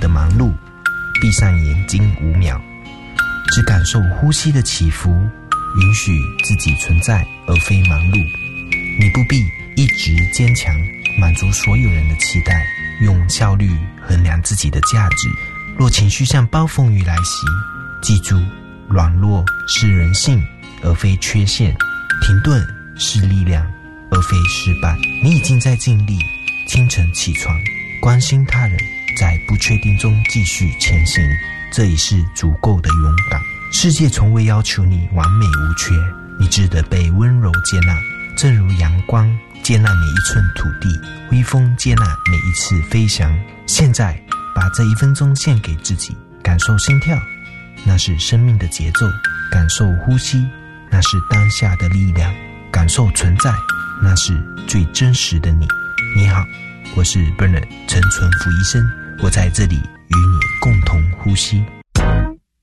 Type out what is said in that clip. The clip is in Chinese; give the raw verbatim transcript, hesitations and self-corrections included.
的忙碌，闭上眼睛五秒，只感受呼吸的起伏，允许自己存在而非忙碌。你不必一直坚强，满足所有人的期待，用效率衡量自己的价值。若情绪像暴风雨来袭，记住，软弱是人性而非缺陷，停顿是力量而非失败。你已经在尽力，清晨起床，关心他人，在不确定中继续前行，这已是足够的勇敢。世界从未要求你完美无缺，你值得被温柔接纳，正如阳光接纳每一寸土地，微风接纳每一次飞翔。现在把这一分钟献给自己，感受心跳，那是生命的节奏；感受呼吸，那是当下的力量；感受存在，那是最真实的你。你好，我是 Bernard 陈纯福医生，我在这里与你共同呼吸。